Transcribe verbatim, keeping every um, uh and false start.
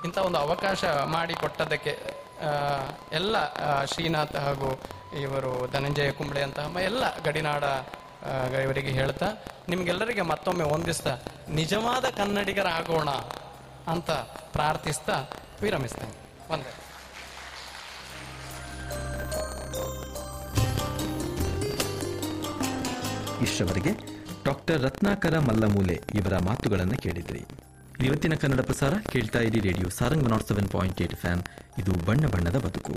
ಇಂಥ ಒಂದು ಅವಕಾಶ ಮಾಡಿಕೊಟ್ಟದಕ್ಕೆ ಎಲ್ಲ ಶ್ರೀನಾಥ್ ಹಾಗೂ ಇವರು ಧನಂಜಯ ಕುಂಬ್ಳೆ ಅಂತಹ ಎಲ್ಲ ಗಡಿನಾಡ ಇವರಿಗೆ ಹೇಳ್ತಾ ನಿಮ್ಗೆಲ್ಲರಿಗೆ ಮತ್ತೊಮ್ಮೆ ಹೊಂದಿಸ್ತಾ ನಿಜವಾದ ಕನ್ನಡಿಗರಾಗೋಣ ಅಂತ ಪ್ರಾರ್ಥಿಸ್ತಾ ವಿರಮಿಸ್ತೇನೆ. ಒಂದೇ ಇಷ್ಟವರೆಗೆ ಡಾಕ್ಟರ್ ರತ್ನಾಕರ ಮಲ್ಲಮೂಲೆ ಇವರ ಮಾತುಗಳನ್ನು ಕೇಳಿದ್ರಿ. ಇವತ್ತಿನ ಕನ್ನಡ ಪ್ರಸಾರ ಕೇಳ್ತಾ ಇರಿ radio Sarang not seven point eight F M. ಇದು ಬಣ್ಣ ಬಣ್ಣದ ಬದುಕು.